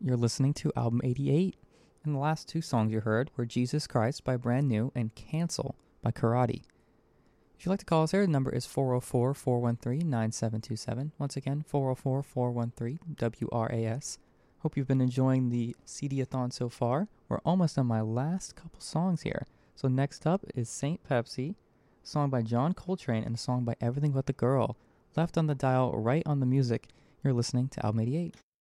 You're listening to album 88, and the last two songs you heard were Jesus Christ by Brand New and Cancel by Karate. If you'd like to call us here, the number is 404-413-9727. Once again, 404-413-WRAS. Hope you've been enjoying the CD-a-thon so far. We're almost on my last couple songs here. So next up is Saint Pepsi, a song by John Coltrane, and a song by Everything But the Girl. Left on the dial, right on the music. You're listening to album 88.